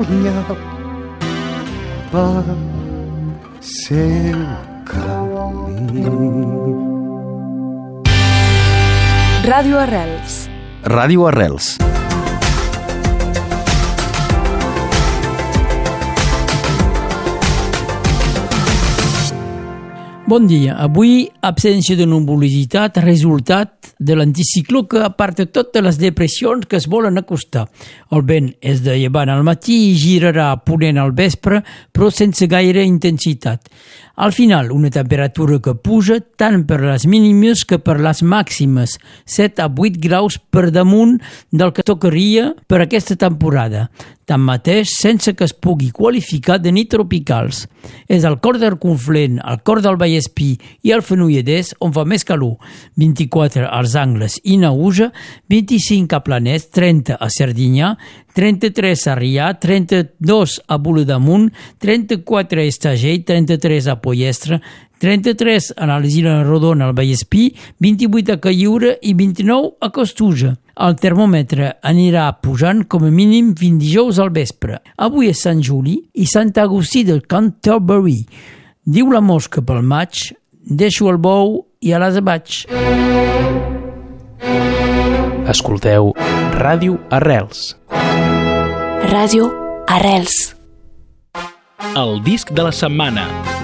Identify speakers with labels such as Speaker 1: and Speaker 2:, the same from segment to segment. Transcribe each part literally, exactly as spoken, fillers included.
Speaker 1: caminhar para seu caminho.
Speaker 2: Ràdio Arrels.
Speaker 3: Ràdio Arrels.
Speaker 4: Bon dia. Avui, absència de nuvolositat, resultat de l'anticicló que aparta totes les depressions que es volen acostar. El vent és de llevant al matí i girarà a ponent al vespre, però sense gaire intensitat. Al final, una temperatura que puja tant per les mínimes que per les màximes, set a vuit graus per damunt del que tocaria per aquesta temporada. Tanmateix, sense que es pugui qualificar de nit tropicals. És al cor del Conflent, al cor del Vallespí i al Fenolledès on fa més calor. vint-i-quatre als Angles i Naüja, vint-i-cinc a Planès, trenta a Serdinyà, trenta-tres a Rià, trenta-dos a Bolademunt, trenta-quatre a Estagell, trenta-tres a Pollestre, trenta-tres a l'Isla Rodona al Vallespí, vint-i-vuit a Calliure i vint-i-nou a Costuja. El termòmetre anirà pujant com a mínim fins dijous al vespre. Avui és Sant Juli i Sant Agustí de Canterbury. Diu la mosca pel maig, deixo el bou i a l'ase vaig.
Speaker 5: Escolteu Ràdio Arrels.
Speaker 2: Ràdio Arrels.
Speaker 5: El disc de la setmana.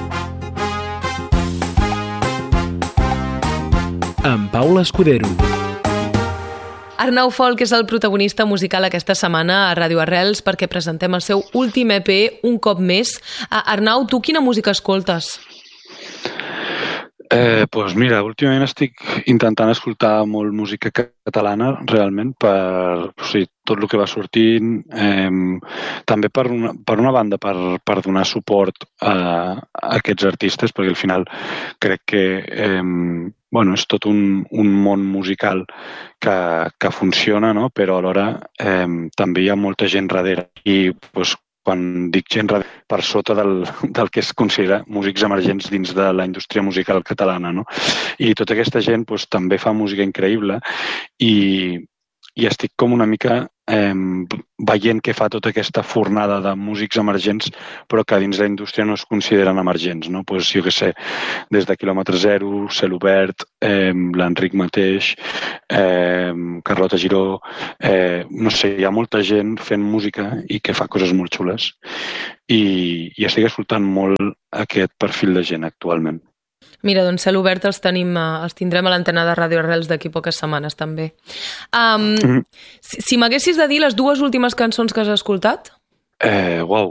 Speaker 5: Amb Paula Escudero.
Speaker 6: Arnau Folk és el protagonista musical aquesta setmana a Ràdio Arrels perquè presentem el seu últim E P un cop més. Arnau, tu quina música escoltes?
Speaker 7: Eh, doncs mira, últimament estic intentant escoltar molt música catalana, realment, per o sigui, tot el que va sortint, eh, també per una, per una banda per, per donar suport a, a aquests artistes, perquè al final crec que eh, bueno, és tot un, un món musical que, que funciona, no? Però alhora eh, també hi ha molta gent darrere i doncs, quan dic gent per sota del, del que es considera músics emergents dins de la indústria musical catalana, no? I tota aquesta gent doncs, també fa música increïble i, i estic com una mica eh, veient que fa tota aquesta fornada de músics emergents però que dins la indústria no es consideren emergents, no? Pues, jo què sé, des de Quilòmetre Zero, Celobert, eh, l'Enric mateix, eh, Carlota Giró, eh, no sé, hi ha molta gent fent música i que fa coses molt xules i, i estic escoltant molt aquest perfil de gent actualment.
Speaker 6: Mira, doncs Celobert els, tenim, els tindrem a l'antena de Ràdio Arrels d'aquí poques setmanes, també. Um, mm-hmm. Si, si m'haguessis de dir les dues últimes cançons que has escoltat?
Speaker 7: Eh, uau,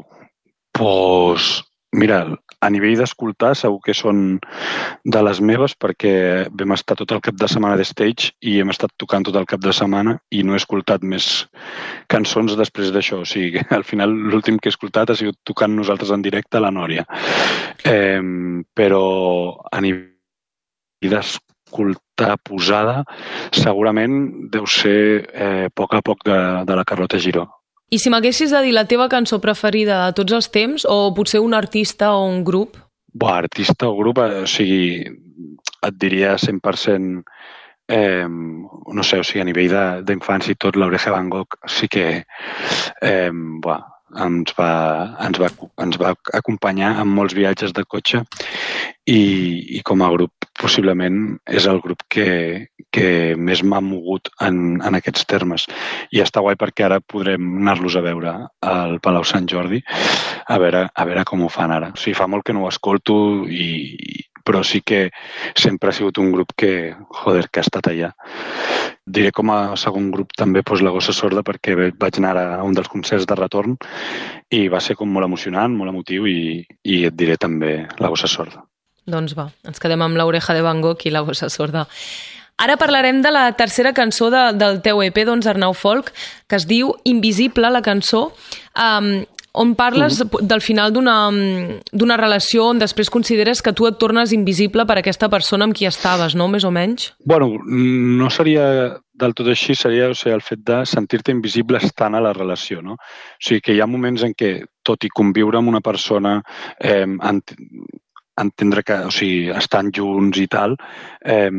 Speaker 7: doncs mira, a nivell d'escoltar segur que són de les meves perquè vam estar tot el cap de setmana de stage i hem estat tocant tot el cap de setmana i no he escoltat més cançons després d'això. O sigui, al final l'últim que he escoltat ha sigut tocant nosaltres en directe a la Nòria. Eh, però a nivell d'escoltar posada segurament deu ser eh, a poc a poc de, de la Carlota Giró.
Speaker 6: I si m'haguessis de dir la teva cançó preferida de tots els temps o potser un artista o un grup?
Speaker 7: Buah, artista o grup, o sigui, et diria cent per cent, eh, no sé, o sigui, a nivell d'infància i tot, l'Oreja Van Gogh sí que eh, buah, ens, va, ens, va, ens va acompanyar en molts viatges de cotxe i, i com a grup possiblement és el grup que, que més m'ha mogut en, en aquests termes. I està guai perquè ara podrem anar-los a veure al Palau Sant Jordi a veure, a veure com ho fan ara. O sigui, fa molt que no ho escolto, i, però sí que sempre ha sigut un grup que, joder, que ha estat allà. Diré com a segon grup també doncs, la Gossa Sorda perquè vaig anar a un dels concerts de retorn i va ser com molt emocionant, molt emotiu i, i et diré també la Gossa Sorda.
Speaker 6: Doncs va, ens quedem amb l'Oreja de Van Gogh i la Gossa Sorda. Ara parlarem de la tercera cançó de, del teu E P, doncs, Arnau Folk, que es diu Invisible, la cançó, um, on parles mm. del final d'una, d'una relació on després consideres que tu et tornes invisible per aquesta persona amb qui estaves, no? Més o menys?
Speaker 7: Bueno, no seria del tot així, seria o sigui, el fet de sentir-te invisible estant a la relació, no? O sigui, que hi ha moments en què, tot i conviure amb una persona, eh, ent- entendre que, o sigui, estan junts i tal, eh,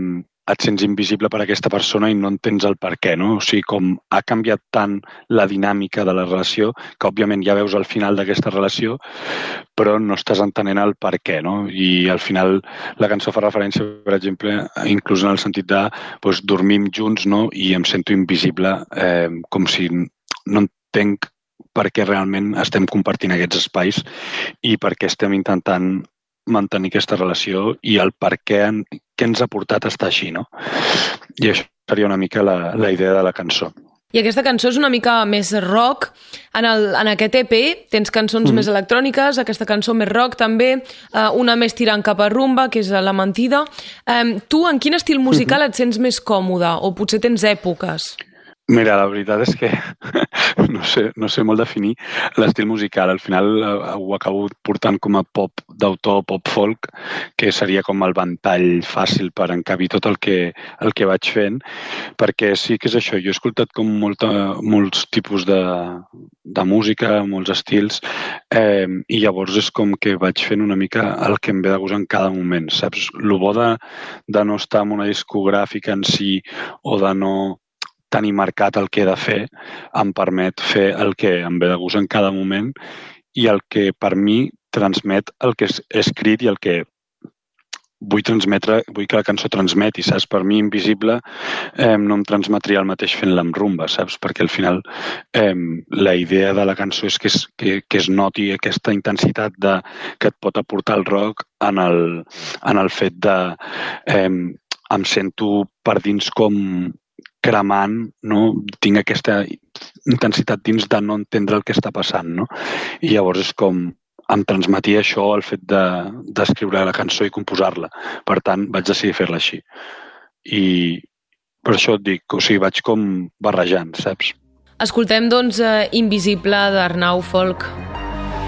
Speaker 7: et sents invisible per a aquesta persona i no entens el per què, no? O sigui, com ha canviat tant la dinàmica de la relació que, òbviament, ja veus al final d'aquesta relació, però no estàs entenent el per què, no? I al final la cançó fa referència, per exemple, inclús en el sentit de doncs, dormim junts, no? I em sento invisible, eh, com si no entenc per què realment estem compartint aquests espais i per què estem intentant mantenir aquesta relació i el per què, en, què ens ha portat a estar així, no? I això seria una mica la, la idea de la cançó.
Speaker 6: I aquesta cançó és una mica més rock. En, el, en aquest E P tens cançons mm. més electròniques, aquesta cançó més rock també, eh, una més tirant cap a rumba, que és La Mentida. Eh, tu, en quin estil musical mm-hmm. et sents més còmode? O potser tens èpoques?
Speaker 7: Mira, la veritat és que no sé, no sé molt definir l'estil musical. Al final ho acabo portant com a pop d'autor, pop folk, que seria com el ventall fàcil per encabir tot el que, el que vaig fent, perquè sí que és això. Jo he escoltat com molta, molts tipus de, de música, molts estils, eh, i llavors és com que vaig fent una mica el que em ve de gust en cada moment, saps? Lo bo de, de no estar en una discogràfica en si o de no tenir marcat el que he de fer, em permet fer el que em ve de gust en cada moment i el que per mi transmet el que he escrit i el que vull transmetre, vull que la cançó transmeti, saps? Per mi, Invisible, eh, no em transmetria el mateix fent-la amb rumba, saps? Perquè al final eh, la idea de la cançó és que es, que, que es noti aquesta intensitat de, que et pot aportar el rock en el, en el fet de eh, em sento per dins com cremant, no? Tinc aquesta intensitat dins de no entendre el que està passant, no? I llavors és com em transmetia això el fet de, d'escriure la cançó i composar-la. Per tant, vaig decidir fer-la així. I per això et dic, o sigui, vaig com barrejant, saps?
Speaker 6: Escoltem, doncs, Invisible d'Arnau Folk.